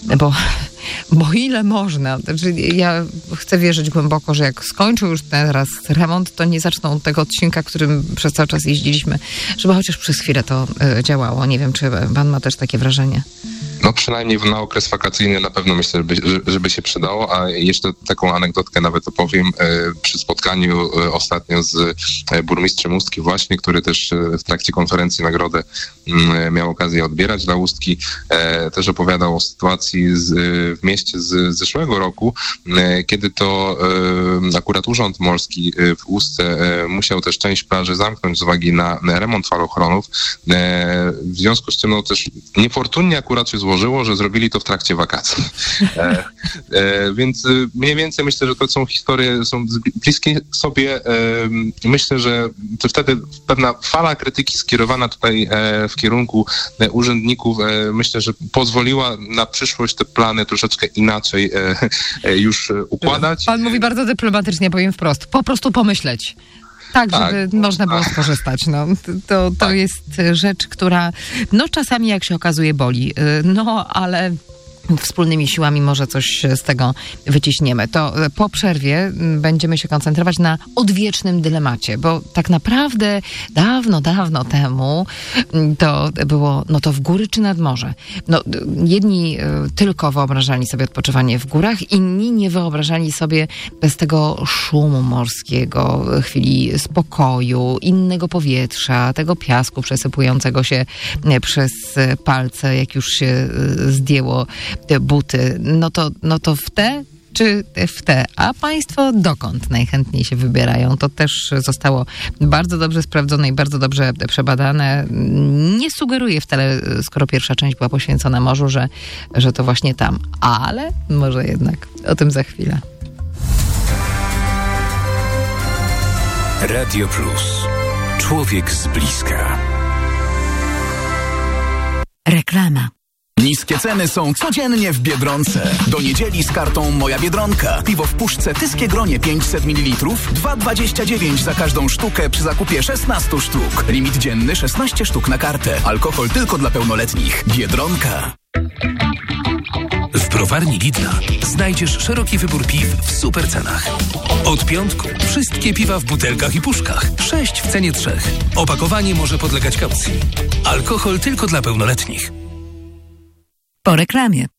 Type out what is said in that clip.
Bo ile można? Znaczy, ja chcę wierzyć głęboko, że jak skończył już teraz remont, to nie zaczną od tego odcinka, którym przez cały czas jeździliśmy, żeby chociaż przez chwilę to działało. Nie wiem, czy pan ma też takie wrażenie. No przynajmniej na okres wakacyjny na pewno myślę, żeby się przydało, a jeszcze taką anegdotkę nawet opowiem. Przy spotkaniu ostatnio z burmistrzem Ustki właśnie, który też w trakcie konferencji nagrodę miał okazję odbierać dla Ustki, też opowiadał o sytuacji w mieście z zeszłego roku, kiedy to akurat Urząd Morski w Ustce musiał też część plaży zamknąć z uwagi na remont falochronów. W związku z czym no też niefortunnie akurat się złożyło, że zrobili to w trakcie wakacji. Więc mniej więcej myślę, że to są historie, są bliskie sobie. Myślę, że to wtedy pewna fala krytyki skierowana tutaj w kierunku urzędników, myślę, że pozwoliła na przyszłość te plany troszeczkę inaczej już układać. Pan mówi bardzo dyplomatycznie, powiem wprost. Po prostu pomyśleć. Tak, żeby można było skorzystać. No, to jest rzecz, która czasami, jak się okazuje, boli. Ale wspólnymi siłami może coś z tego wyciśniemy. To po przerwie będziemy się koncentrować na odwiecznym dylemacie, bo tak naprawdę dawno temu to było, to w góry czy nad morze. Jedni tylko wyobrażali sobie odpoczywanie w górach, inni nie wyobrażali sobie bez tego szumu morskiego, chwili spokoju, innego powietrza, tego piasku przesypującego się przez palce, jak już się zdjęło te buty, no to w te czy w te? A państwo dokąd najchętniej się wybierają? To też zostało bardzo dobrze sprawdzone i bardzo dobrze przebadane. Nie sugeruję wcale, skoro pierwsza część była poświęcona morzu, że to właśnie tam. Ale może jednak o tym za chwilę. Radio Plus. Człowiek z bliska. Reklama. Niskie ceny są codziennie w Biedronce. Do niedzieli z kartą Moja Biedronka. Piwo w puszce Tyskie Gronie 500 ml 2,29 za każdą sztukę przy zakupie 16 sztuk. Limit dzienny 16 sztuk na kartę. Alkohol tylko dla pełnoletnich. Biedronka. W browarni Lidla znajdziesz szeroki wybór piw w super cenach. Od piątku wszystkie piwa w butelkach i puszkach. 6 w cenie 3. Opakowanie może podlegać kaucji. Alkohol tylko dla pełnoletnich. Po reklamie.